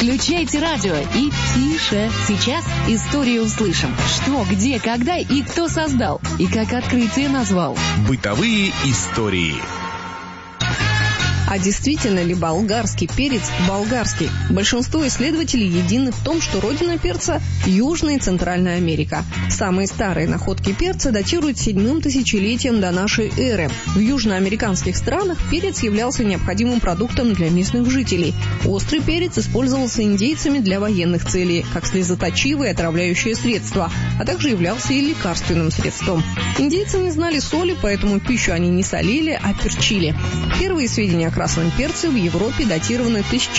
Включайте радио и тише. Сейчас историю услышим. Что, где, когда и кто создал. И как открытие назвал. Бытовые истории. А действительно ли болгарский перец болгарский? Большинство исследователей едины в том, что родина перца – Южная и Центральная Америка. Самые старые находки перца датируют 7-м тысячелетием до нашей эры. В южноамериканских странах перец являлся необходимым продуктом для местных жителей. Острый перец использовался индейцами для военных целей, как слезоточивое и отравляющее средство, а также являлся и лекарственным средством. Индейцы не знали соли, поэтому пищу они не солили, а перчили. Первые сведения о красном перце в Европе датированы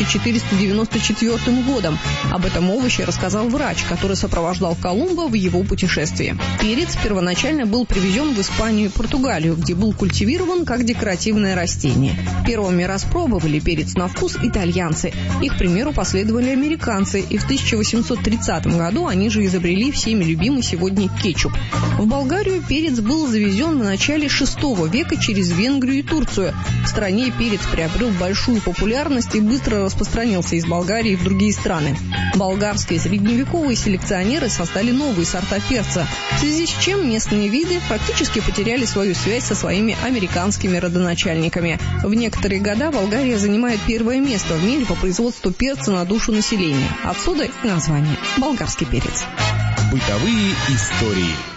1494 годом. Об этом овоще рассказал врач, который сопровождал Колумба в его путешествии. Перец первоначально был привезен в Испанию и Португалию, где был культивирован как декоративное растение. Первыми распробовали перец на вкус итальянцы. Их примеру последовали американцы, и в 1830 году они же изобрели всеми любимый сегодня кетчуп. В Болгарию перец был завезен в начале VI века через Венгрию и Турцию. В стране перец приобрел большую популярность и быстро распространился из Болгарии в другие страны. Болгарские средневековые селекционеры создали новые сорта перца, в связи с чем местные виды практически потеряли свою связь со своими американскими родоначальниками. В некоторые года Болгария занимает первое место в мире по производству перца на душу населения. Отсюда и название – болгарский перец. Бытовые истории.